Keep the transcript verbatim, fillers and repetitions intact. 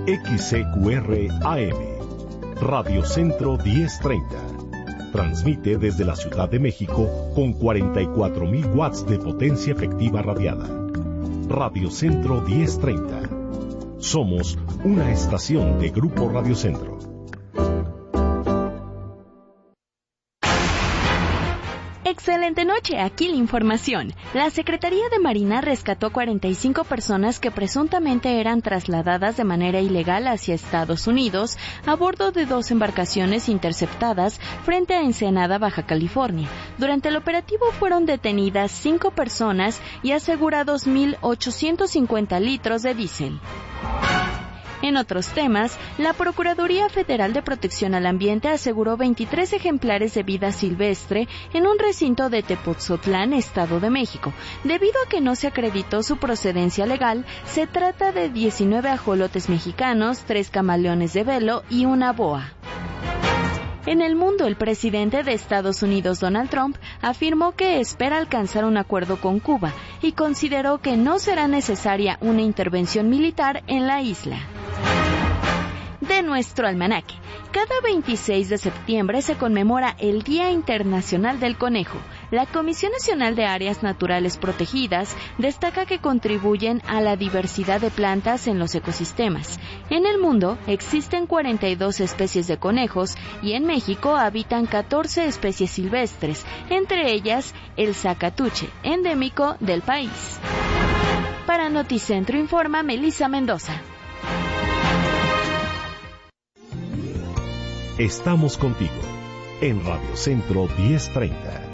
X C Q R A M, Radio Centro diez treinta. Transmite desde la Ciudad de México con cuarenta y cuatro mil watts de potencia efectiva radiada. Radio Centro diez treinta. Somos una estación de Grupo Radio Centro. Excelente noche, aquí la información. La Secretaría de Marina rescató cuarenta y cinco personas que presuntamente eran trasladadas de manera ilegal hacia Estados Unidos a bordo de dos embarcaciones interceptadas frente a Ensenada, Baja California. Durante el operativo fueron detenidas cinco personas y asegurados mil ochocientos cincuenta litros de diésel. En otros temas, la Procuraduría Federal de Protección al Ambiente aseguró veintitrés ejemplares de vida silvestre en un recinto de Tepoztlán, Estado de México. Debido a que no se acreditó su procedencia legal, se trata de diecinueve ajolotes mexicanos, tres camaleones de velo y una boa. En el mundo, el presidente de Estados Unidos, Donald Trump, afirmó que espera alcanzar un acuerdo con Cuba y consideró que no será necesaria una intervención militar en la isla. De nuestro almanaque. Cada veintiséis de septiembre se conmemora el Día Internacional del Conejo. La Comisión Nacional de Áreas Naturales Protegidas destaca que contribuyen a la diversidad de plantas en los ecosistemas. En el mundo existen cuarenta y dos especies de conejos y en México habitan catorce especies silvestres, entre ellas el zacatuche, endémico del país. Para Noticentro informa Melissa Mendoza. Estamos contigo en Radio Centro diez treinta.